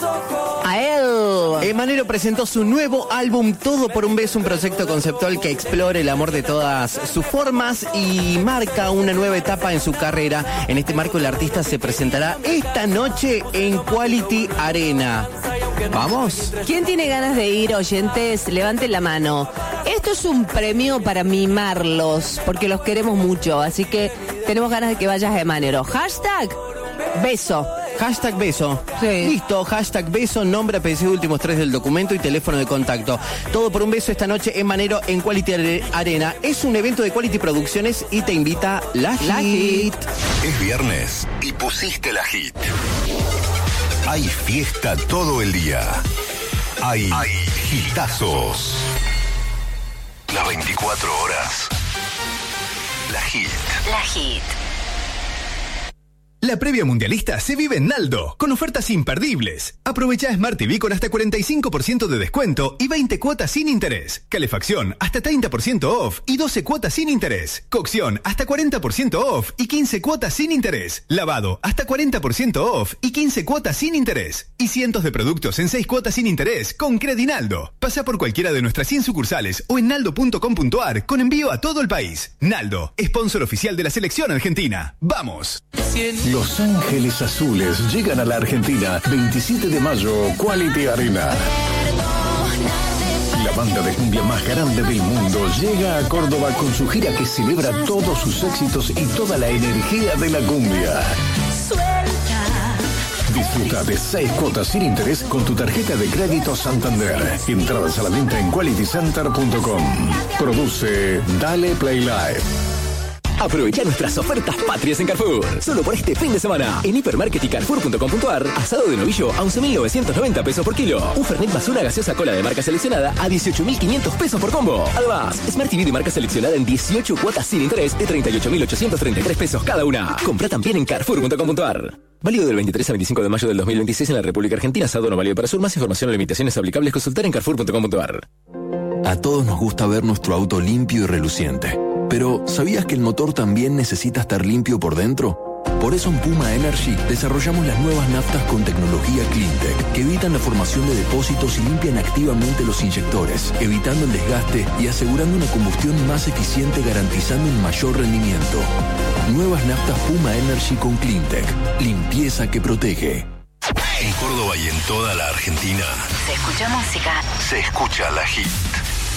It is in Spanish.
A él. Manero presentó su nuevo álbum Todo por un beso, un proyecto conceptual que explora el amor de todas sus formas y marca una nueva etapa en su carrera. En este marco el artista se presentará esta noche en Quality Arena. ¿Vamos? ¿Quién tiene ganas de ir, oyentes? Levanten la mano. Esto es un premio para mimarlos, porque los queremos mucho, así que tenemos ganas de que vayas a Manero. Hashtag beso. Hashtag beso. Sí. Listo, hashtag beso, nombre, apellido, últimos 3 del documento y teléfono de contacto. Todo por un beso esta noche en Manero en Quality Arena. Es un evento de Quality Producciones y te invita la Hit. Es viernes y pusiste la Hit. Hay fiesta todo el día. Hay hitazos. Las 24 horas. La Hit. La Hit. La previa mundialista se vive en Naldo, con ofertas imperdibles. Aprovecha Smart TV con hasta 45% de descuento y 20 cuotas sin interés. Calefacción hasta 30% off y 12 cuotas sin interés. Cocción hasta 40% off y 15 cuotas sin interés. Lavado hasta 40% off y 15 cuotas sin interés. Y cientos de productos en 6 cuotas sin interés con Credinaldo. Pasa por cualquiera de nuestras 100 sucursales o en naldo.com.ar con envío a todo el país. Naldo, sponsor oficial de la selección argentina. ¡Vamos! Los Ángeles Azules llegan a la Argentina 27 de mayo, Quality Arena. La banda de cumbia más grande del mundo llega a Córdoba con su gira que celebra todos sus éxitos y toda la energía de la cumbia. Disfruta de 6 cuotas sin interés con tu tarjeta de crédito Santander. Entradas a la venta en qualitycenter.com. Produce Dale Play Live. Aprovecha nuestras ofertas patrias en Carrefour. Solo por este fin de semana. En Hipermarket y Carrefour.com.ar, asado de novillo a 11.990 pesos por kilo. Un Fernet basura gaseosa cola de marca seleccionada a 18.500 pesos por combo. Además, Smart TV de marca seleccionada en 18 cuotas sin interés de 38.833 pesos cada una. Compra también en Carrefour.com.ar. Válido del 23 a 25 de mayo del 2026 en la República Argentina. Asado no válido para sur. Más información o limitaciones aplicables consultar en Carrefour.com.ar. A todos nos gusta ver nuestro auto limpio y reluciente. Pero, ¿sabías que el motor también necesita estar limpio por dentro? Por eso en Puma Energy desarrollamos las nuevas naftas con tecnología CleanTech que evitan la formación de depósitos y limpian activamente los inyectores, evitando el desgaste y asegurando una combustión más eficiente, garantizando un mayor rendimiento. Nuevas naftas Puma Energy con CleanTech. Limpieza que protege. En Córdoba y en toda la Argentina Se escucha música. se escucha la Hit.